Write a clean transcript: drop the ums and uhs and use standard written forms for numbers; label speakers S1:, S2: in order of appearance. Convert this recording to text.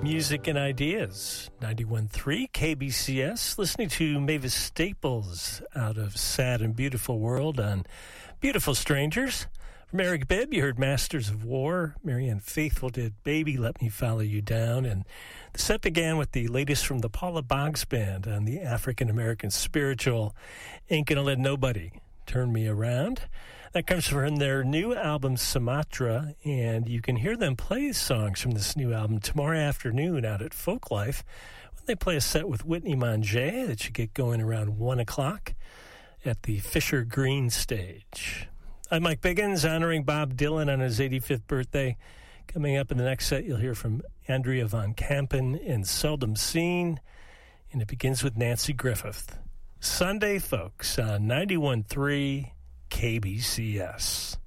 S1: Music and Ideas, 91.3 KBCS, listening to Mavis Staples out of Sad and Beautiful World on Beautiful Strangers. From Eric Bibb, you heard Masters of War. Marianne Faithfull did Baby, Let Me Follow You Down. And the set began with the latest from the Paula Boggs Band on the African-American spiritual Ain't Gonna Let Nobody Turn Me Around. That comes from their new album, Sumatra, and you can hear them play songs from this new album tomorrow afternoon out at Folklife when they play a set with Whitney Manger that should get going around 1 o'clock at the Fisher Green stage. I'm Mike Biggins, honoring Bob Dylan on his 85th birthday. Coming up in the next set, you'll hear from Andrea Van Kampen and Seldom Seen, and it begins with Nancy Griffith. Sunday, folks, on 91.3 KBCS.